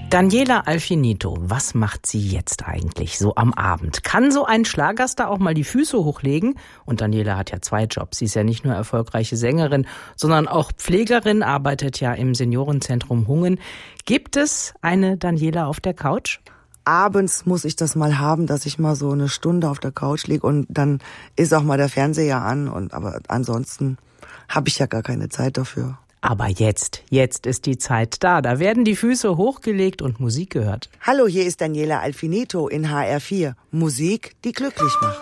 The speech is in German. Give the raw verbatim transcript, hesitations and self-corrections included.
Daniela Alfinito, was macht sie jetzt eigentlich so am Abend? Kann so ein Schlagerstar auch mal die Füße hochlegen? Und Daniela hat ja zwei Jobs. Sie ist ja nicht nur erfolgreiche Sängerin, sondern auch Pflegerin, arbeitet ja im Seniorenzentrum Hungen. Gibt es eine Daniela auf der Couch? Abends muss ich das mal haben, dass ich mal so eine Stunde auf der Couch liege und dann ist auch mal der Fernseher an. Und aber ansonsten habe ich ja gar keine Zeit dafür. Aber jetzt, jetzt ist die Zeit da. Da werden die Füße hochgelegt und Musik gehört. Hallo, hier ist Daniela Alfinito in H R vier. Musik, die glücklich macht.